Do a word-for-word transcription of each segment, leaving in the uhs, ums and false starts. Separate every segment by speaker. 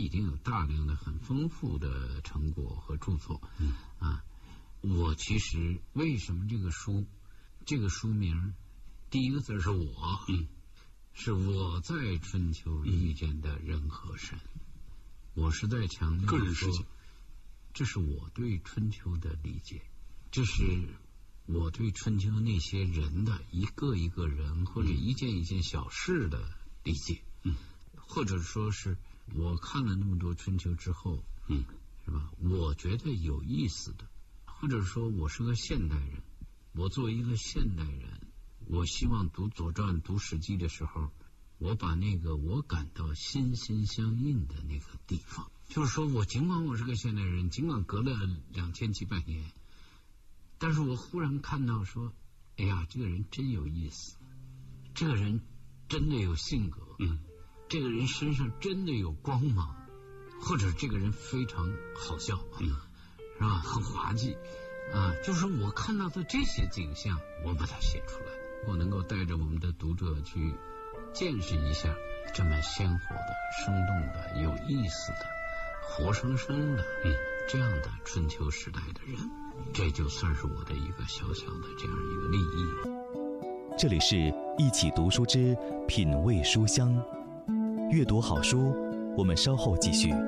Speaker 1: 已经有大量的很丰富的成果和著作。
Speaker 2: 嗯
Speaker 1: 啊，我其实为什么这个书，这个书名第一个字是我，
Speaker 2: 嗯，
Speaker 1: 是我在春秋遇见的人和神。嗯、我是在强调
Speaker 2: 个人事情，
Speaker 1: 这是我对春秋的理解，这是我对春秋那些人的一个一个人或者一件一件小事的理解。
Speaker 2: 嗯，
Speaker 1: 或者说是我看了那么多春秋之后，
Speaker 2: 嗯，
Speaker 1: 是吧？我觉得有意思的，或者说我是个现代人，我作为一个现代人，我希望读《左传》、读《史记》的时候，我把那个我感到心心相印的那个地方，就是说我尽管我是个现代人，尽管隔了两千几百年，但是我忽然看到说，哎呀，这个人真有意思，这个人真的有性格，
Speaker 2: 嗯，
Speaker 1: 这个人身上真的有光芒，或者这个人非常好笑，
Speaker 2: 嗯，
Speaker 1: 是吧？很滑稽啊，就是我看到的这些景象，我把它写出来，我能够带着我们的读者去见识一下这么鲜活的、生动的、有意思的、活生生的，
Speaker 2: 嗯，
Speaker 1: 这样的春秋时代的人，这就算是我的一个小小的这样一个利益。
Speaker 3: 这里是一起读书之品味书香，阅读好书，我们稍后继续。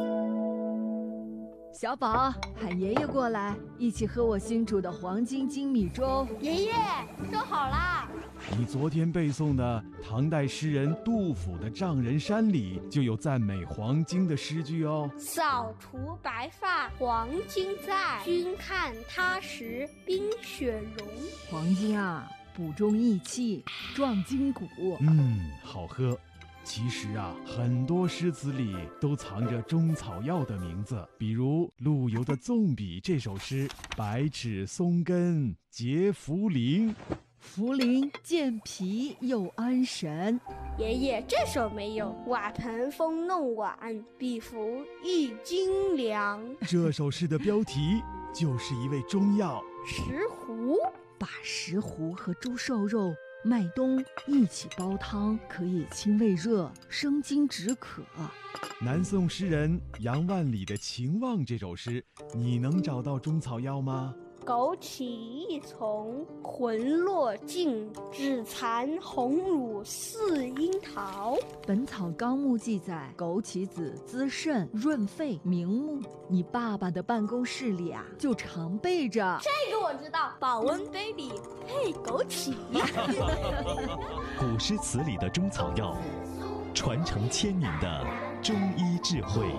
Speaker 4: 小宝，喊爷爷过来，一起喝我新煮的黄金精米粥。
Speaker 5: 爷爷，粥好啦！
Speaker 6: 你昨天背诵的唐代诗人杜甫的《丈人山》里就有赞美黄金的诗句哦。
Speaker 5: 扫除白发黄金在，君看他时冰雪融。
Speaker 4: 黄金啊，补中益气，壮筋骨。
Speaker 6: 嗯，好喝。其实啊，很多诗词里都藏着中草药的名字，比如陆游的《纵笔》这首诗，百尺松根结茯苓，
Speaker 4: 茯苓健脾又安神。
Speaker 5: 爷爷，这首没有，瓦盆风弄碗，比服一斤粮。
Speaker 6: 这首诗的标题就是一味中药
Speaker 5: 石斛，
Speaker 4: 把石斛和猪瘦肉、麦冬一起煲汤，可以清胃热、生津止渴。
Speaker 6: 南宋诗人杨万里的《秦望》这首诗，你能找到中草药吗？
Speaker 5: 枸杞一丛，魂落尽，只残红乳似樱桃。
Speaker 4: 本草纲目记载，枸杞子滋肾润肺明目。你爸爸的办公室里啊，就常备着。
Speaker 5: 这个我知道，保温杯里配枸杞。
Speaker 3: 古诗词里的中草药，传承千年的中医智慧。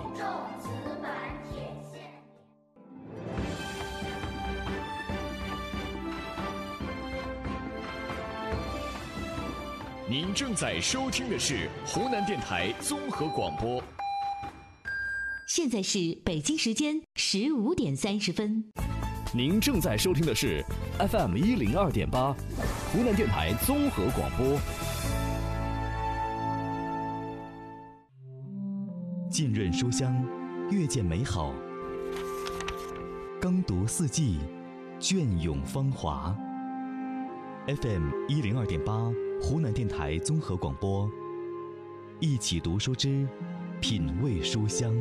Speaker 7: 您正在收听的是湖南电台综合广播。
Speaker 8: 现在是北京时间十五点三十分。
Speaker 7: 您正在收听的是 F M 一零二点八，湖南电台综合广播。
Speaker 3: 浸润书香，阅见美好。耕读四季，隽永芳华。F M 一零二点八。湖南电台综合广播，一起读书之品味书香。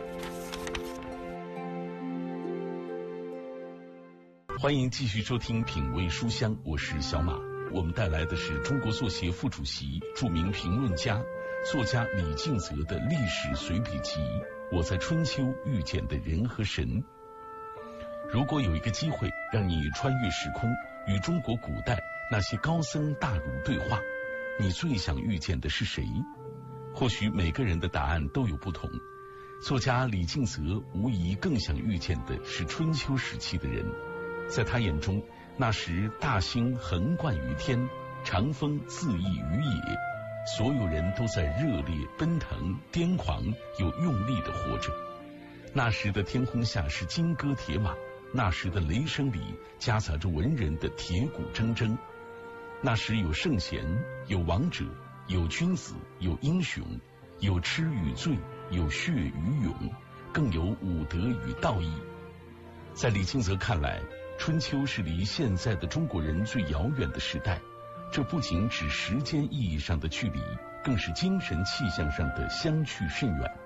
Speaker 2: 欢迎继续收听品味书香，我是小马。我们带来的是中国作协副主席、著名评论家、作家李敬泽的历史随笔集《我在春秋遇见的人和神》。如果有一个机会让你穿越时空，与中国古代那些高僧大儒对话，你最想遇见的是谁？或许每个人的答案都有不同。作家李敬泽无疑更想遇见的是春秋时期的人。在他眼中，那时大兴横贯于天，长风恣意于野，所有人都在热烈奔腾、癫狂又用力地活着。那时的天空下是金戈铁马，那时的雷声里夹杂着文人的铁骨铮铮。那时有圣贤，有王者，有君子，有英雄，有痴与醉，有血与勇，更有武德与道义。在李敬泽看来，春秋是离现在的中国人最遥远的时代，这不仅指时间意义上的距离，更是精神气象上的相去甚远。